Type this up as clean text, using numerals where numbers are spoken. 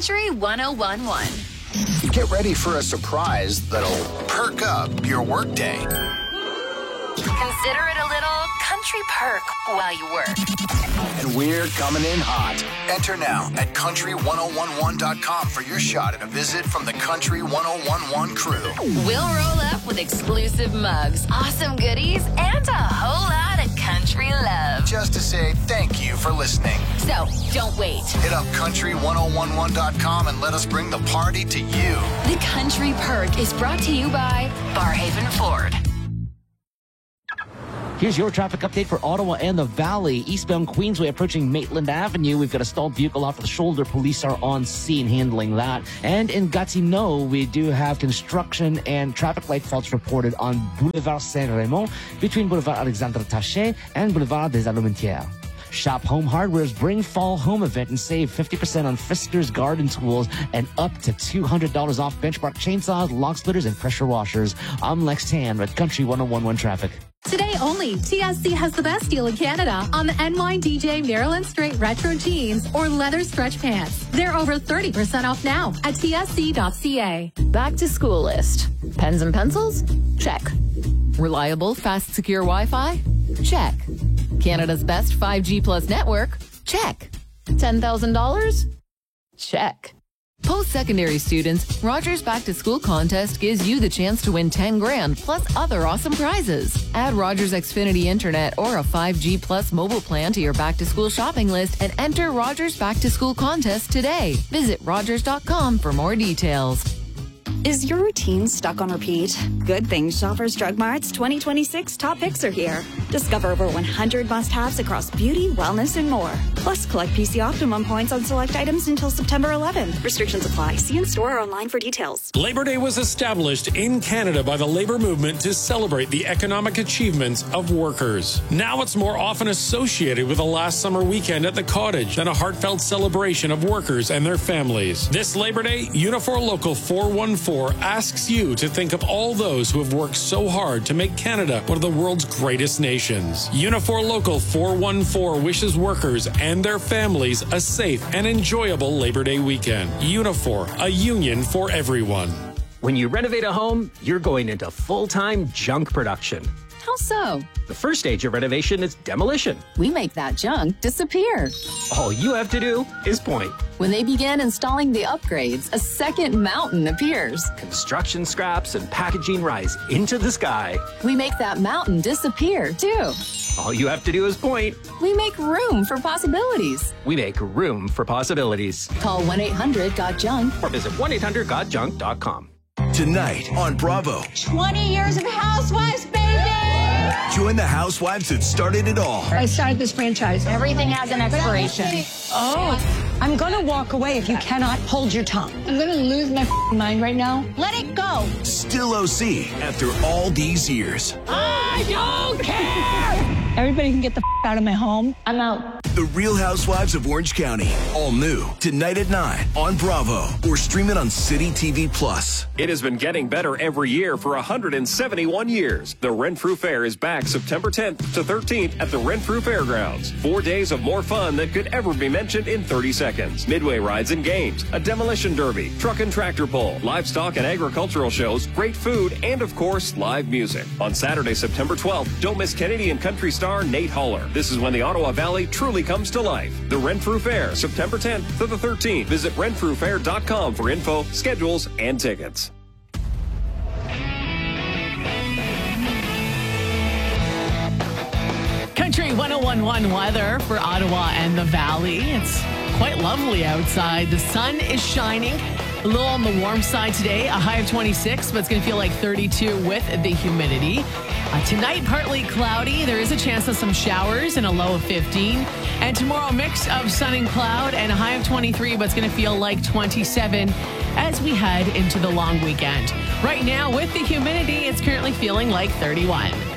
Country 101.1. Get ready for a surprise that'll perk up your workday. Consider it a little country perk while you work. And we're coming in hot. Enter now at country1011.com for your shot at a visit from the Country 1011 crew. We'll roll up with exclusive mugs, awesome goodies, and a whole lot of country love. Just to say thank you for listening. So, don't wait. Hit up country1011.com and let us bring the party to you. The Country Perk is brought to you by Barhaven Ford. Here's your traffic update for Ottawa and the Valley. Eastbound Queensway approaching Maitland Avenue. We've got a stalled vehicle off of the shoulder. Police are on scene handling that. And in Gatineau, we do have construction and traffic light faults reported on Boulevard Saint-Raymond between Boulevard Alexandre Taché and Boulevard des Alimentières. Shop Home Hardware's Bring Fall Home event and save 50% on Fiskars garden tools and up to $200 off Benchmark chainsaws, log splitters, and pressure washers. I'm Lex Tan at Country 101.1 Traffic. Today only, TSC has the best deal in Canada on the NYDJ Maryland Straight Retro Jeans or leather stretch pants. They're over 30% off now at tsc.ca. Back to school list. Pens and pencils? Check. Reliable, fast, secure Wi-Fi? Check. Canada's best 5G plus network? Check. $10,000? Check. Post-secondary students, Rogers Back to School contest gives you the chance to win $10,000 plus other awesome prizes. Add Rogers Xfinity Internet or a 5G plus mobile plan to your back to school shopping list and enter Rogers Back to School contest today. Visit Rogers.com for more details. Is your routine stuck on repeat? Good things Shoppers Drug Mart's 2026 top picks are here. Discover over 100 must-haves across beauty, wellness, and more. Plus, collect PC Optimum points on select items until September 11th. Restrictions apply. See in-store or online for details. Labor Day was established in Canada by the labor movement to celebrate the economic achievements of workers. Now it's more often associated with a last summer weekend at the cottage than a heartfelt celebration of workers and their families. This Labor Day, Unifor Local 414 asks you to think of all those who have worked so hard to make Canada one of the world's greatest nations. Unifor Local 414 wishes workers and their families a safe and enjoyable Labor Day weekend. Unifor, a union for everyone. When you renovate a home, you're going into full-time junk production. How so? The first stage of renovation is demolition. We make that junk disappear. All you have to do is point. When they begin installing the upgrades, a second mountain appears. Construction scraps and packaging rise into the sky. We make that mountain disappear, too. All you have to do is point. We make room for possibilities. We make room for possibilities. Call 1-800-GOT-JUNK or visit 1-800-GOT-JUNK.com. Tonight on Bravo. 20 years of Housewives, baby! Join the housewives that started it all. I started this franchise. Everything has an expiration. Oh, I'm going to walk away if you cannot hold your tongue. I'm going to lose my mind right now. Let it go. Still OC after all these years. I don't care! Everybody can get the out of my home. I'm out. The Real Housewives of Orange County. All new tonight at 9 on Bravo or stream it on City TV Plus. It has been getting better every year for 171 years. The Renfrew Fair is back September 10th to 13th at the Renfrew Fairgrounds. 4 days of more fun than could ever be mentioned in 30 seconds. Midway rides and games, a demolition derby, truck and tractor pull, livestock and agricultural shows, great food, and of course, live music. On Saturday, September 12th, don't miss Canadian country star Nate Haller. This is when the Ottawa Valley truly comes to life. The Renfrew Fair, September 10th to the 13th. Visit renfrewfair.com for info, schedules, and tickets. Country 101.1 weather for Ottawa and the Valley. It's quite lovely outside. The sun is shining. A little on the warm side today, a high of 26, but it's going to feel like 32 with the humidity. Tonight, partly cloudy. There is a chance of some showers and a low of 15. And tomorrow, a mix of sun and cloud and a high of 23, but it's going to feel like 27 as we head into the long weekend. Right now, with the humidity, it's currently feeling like 31.